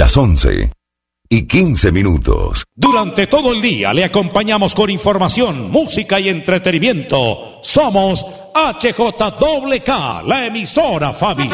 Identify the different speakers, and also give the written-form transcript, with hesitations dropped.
Speaker 1: las 11:15.
Speaker 2: Durante todo el día le acompañamos con información, música y entretenimiento. Somos HJWK, la emisora familiar.